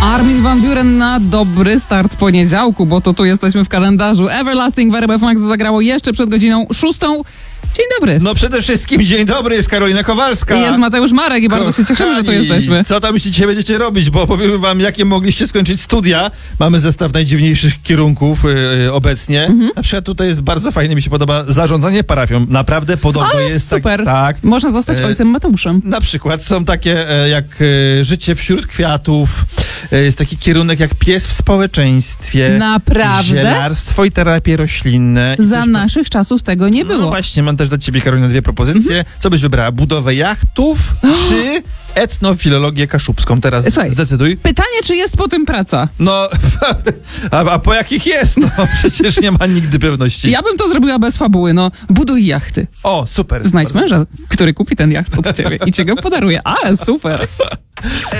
Armin van Buuren na dobry start poniedziałku, bo to tu jesteśmy w kalendarzu. Everlasting w RMF Max zagrało jeszcze przed godziną 6. Dzień dobry. No przede wszystkim dzień dobry, jest Karolina Kowalska. I jest Mateusz Marek i bardzo się cieszymy, że tu jesteśmy. Co tam dzisiaj będziecie robić, bo powiemy wam, jakie mogliście skończyć studia. Mamy zestaw najdziwniejszych kierunków obecnie. Na przykład tutaj jest bardzo fajnie, mi się podoba zarządzanie parafią. Naprawdę podobno jest super. Tak. Można zostać ojcem Mateuszem. Na przykład są takie jak życie wśród kwiatów. Jest taki kierunek jak pies w społeczeństwie. Naprawdę? Zielarstwo i terapie roślinne. Za naszych czasów tego nie było. No właśnie, mam też dla ciebie, Karolina, dwie propozycje. Co byś wybrała? Budowę jachtów czy etnofilologię kaszubską? Teraz Słuchaj, zdecyduj. Pytanie, czy jest po tym praca? No, a po jakich jest? No, przecież nie ma nigdy pewności. Ja bym to zrobiła bez fabuły, no. Buduj jachty. O, super. Znajdź męża, który kupi ten jacht od ciebie i ci go podaruje. Ale super.